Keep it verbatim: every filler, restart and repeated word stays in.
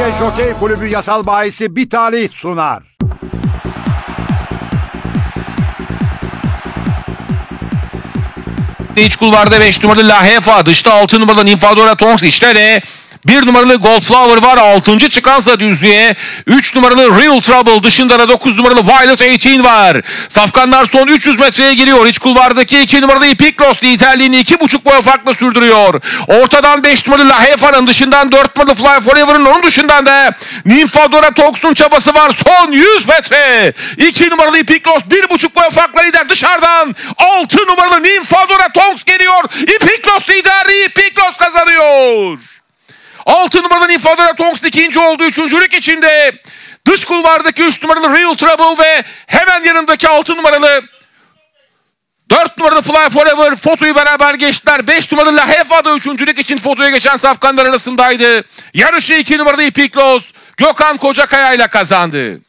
Türkiye Jokey Kulübü yasal bahisi bir talih sunar. İç kulvarda beş numaralı La Hefa, dışta altı numaralı Ninfadora Tonks, içte de bir numaralı Goldflower var. altıncı çıkansa düzlüğe. üç numaralı Real Trouble, dışında da dokuz numaralı Violet on sekiz var. Safkanlar son üç yüz metreye giriyor. İç kulvardaki iki numaralı Epiklos liderliğini iki buçuk boy farkla sürdürüyor. Ortadan beş numaralı La Hefa'nın, dışından dört numaralı Fly Forever'ın, onun dışından da Ninfadora Tonks'un çabası var. Son yüz metre. iki numaralı Epiklos bir buçuk boy farkla lider. Dışarıdan altı numaralı Ninfadora Tonks geliyor. Epiklos liderliği, Epiklos kazanıyor. altı numaralı Ninfadora Tonks ikinci oldu. Üçüncülük içinde dış kulvardaki üç numaralı Real Trouble ve hemen yanındaki altı numaralı dört numaralı Fly Forever fotoyu beraber geçtiler. beş numaralı La Hefa da üçüncülük için fotoya geçen safkanlar arasındaydı. Yarışı iki numaralı Epiklos Gökhan Kocakaya ile kazandı.